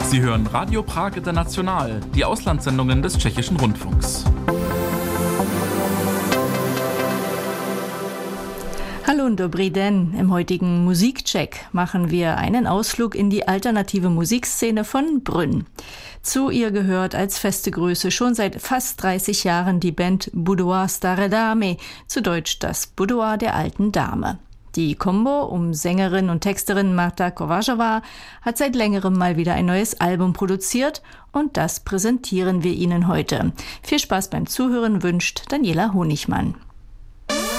Sie hören Radio Prag International, die Auslandssendungen des Tschechischen Rundfunks. Hallo und dobrý den. Im heutigen Musikcheck machen wir einen Ausflug in die alternative Musikszene von Brünn. Zu ihr gehört als feste Größe schon seit fast 30 Jahren die Band Boudoir Staré Dámy, zu Deutsch das Boudoir der alten Dame. Die Kombo um Sängerin und Texterin Marta Kovařová hat seit längerem mal wieder ein neues Album produziert und das präsentieren wir Ihnen heute. Viel Spaß beim Zuhören wünscht Daniela Honigmann.